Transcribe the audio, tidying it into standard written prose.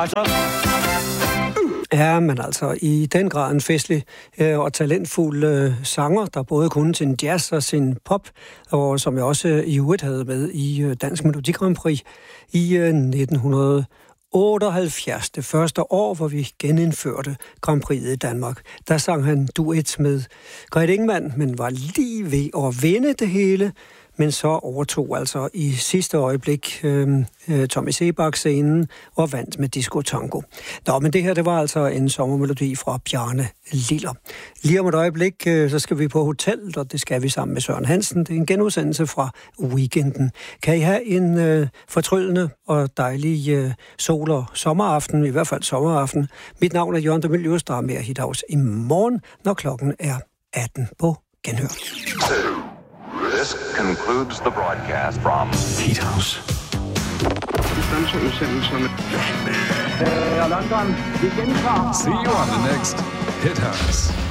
Ja, men altså i den grad en festlig og talentfuld sanger, der både kunne sin jazz og sin pop, og som jeg også i øvrigt havde med i Dansk Melodi Grand Prix i 1978, det første år, hvor vi genindførte Grand Prix i Danmark. Der sang han duet med Grete Ingemann, men var lige ved at vinde det hele, men så overtog altså i sidste øjeblik Tommy Sebak scenen og vandt med Disco Tango. Nå, men det her, det var altså en sommermelodi fra Bjarne Liller. Lige om et øjeblik, så skal vi på hotellet, og det skal vi sammen med Søren Hansen. Det er en genudsendelse fra weekenden. Kan I have en fortryllende og dejlig sol- og sommeraften, i hvert fald sommeraften. Mit navn er Jørgen de Mylius, der er mere Hithouse i morgen, når klokken er 18 på genhør. This concludes the broadcast from Hithouse. London, vi gentager. See you on the next Hithouse.